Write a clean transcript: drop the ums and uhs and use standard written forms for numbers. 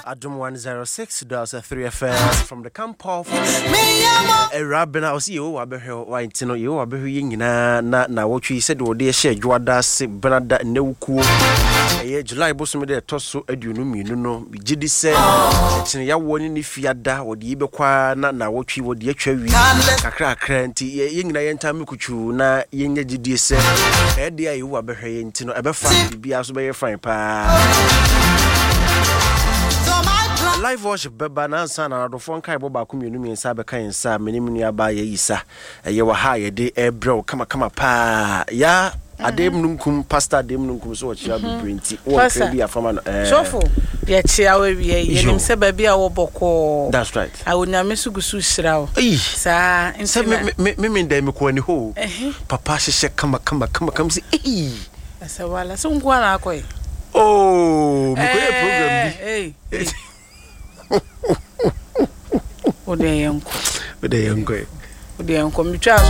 Adum 106.3 FM from the camp of Rabina. I see you, Abeho, White, you, Abehu, na what you said, what they share, Juada, Bernada, Neuku, July Bosom, de Tosso, Edunumi, no, Jiddy said, ya warning if Yada, or the Ibequa, na what you would yet cherry, a crack, ying na Yentamukuchu, na ying Jiddy said, Edia, you are behind, Tino, Abefa, be as by a fine pa. Live worship beba na ansa na adofo nkai boba komenu mi nsa beka nsa menemu ni aba ye yisa ye wa ha ye de ebro kama pa ya adem nunkum pastor adem nunkum so chia bi print o tre bi afama no sofo ye chia we ye nim se ba bi a wo boko. That's right. I would na mesugusu shirawo sa nse me dem ko ani ho papa hye kama si asa wala so ngwa na akoy oh me ko program bi Odeyanko. Odeyanko. Odeyanko.